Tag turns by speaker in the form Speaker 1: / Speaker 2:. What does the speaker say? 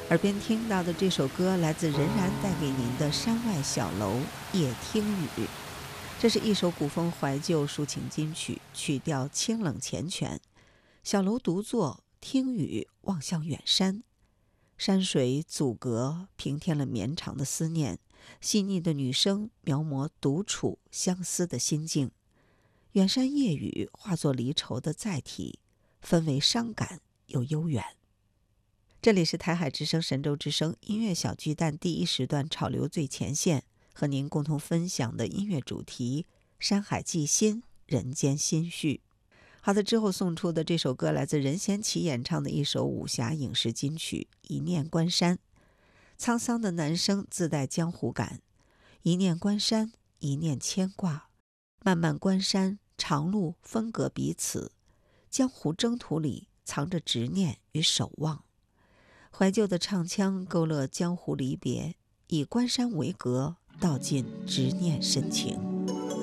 Speaker 1: 耳边听到的这首歌来自任然带给您的《山外小楼夜听雨》，这是一首古风怀旧抒情金曲，曲调清冷缱绻。小楼独坐，听雨望向远山，山水阻隔平添了绵长的思念，细腻的女声描摹独处相思的心境。远山夜雨化作离愁的载体，氛围伤感又悠远。这里是台海之声神州之声音乐小巨蛋第一时段潮流最前线，和您共同分享的音乐主题山海寄心，人间心绪。好的，之后送出的这首歌来自任贤齐演唱的一首武侠影视金曲《一念关山》。沧桑的男声自带江湖感，一念关山，一念牵挂，漫漫关山，长路分隔彼此，江湖征途里藏着执念与守望。怀旧的唱腔勾勒江湖离别，以关山为隔，道尽执念深情。